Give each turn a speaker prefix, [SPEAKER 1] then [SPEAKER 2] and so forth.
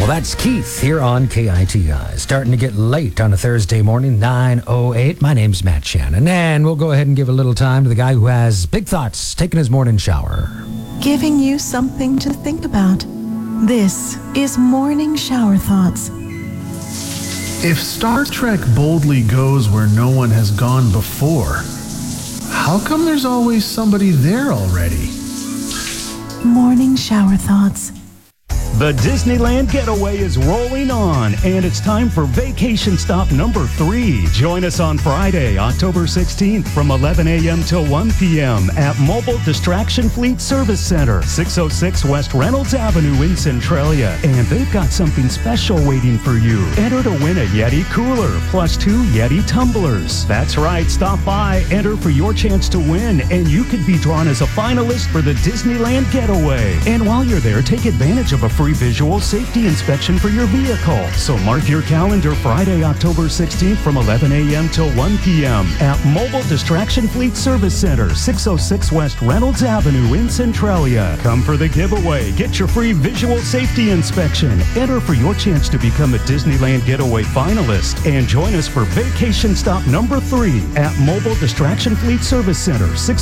[SPEAKER 1] Well, that's Keith here on KITI. Starting to get late on a Thursday morning, 9:08. My name's Matt Shannon, and we'll go ahead and give a little time to the guy who has big thoughts, taking his morning shower.
[SPEAKER 2] Giving you something to think about. This is Morning Shower Thoughts.
[SPEAKER 3] If Star Trek boldly goes where no one has gone before, how come there's always somebody there already?
[SPEAKER 2] Morning Shower Thoughts.
[SPEAKER 4] The Disneyland Getaway is rolling on, and it's time for vacation stop number 3. Join us on Friday, October 16th from 11 a.m. till 1 p.m. at Mobile Distraction Fleet Service Center, 606 West Reynolds Avenue in Centralia. And they've got something special waiting for you. Enter to win a Yeti cooler plus 2 Yeti tumblers. That's right, stop by, enter for your chance to win, and you could be drawn as a finalist for the Disneyland Getaway. And while you're there, take advantage of a free visual safety inspection for your vehicle. So mark your calendar Friday, October 16th from 11 a.m. till 1 p.m. at Mobile Distraction Fleet Service Center, 606 West Reynolds Avenue in Centralia. Come for the giveaway. Get your free visual safety inspection. Enter for your chance to become a Disneyland Getaway finalist. And join us for vacation stop number 3 at Mobile Distraction Fleet Service Center,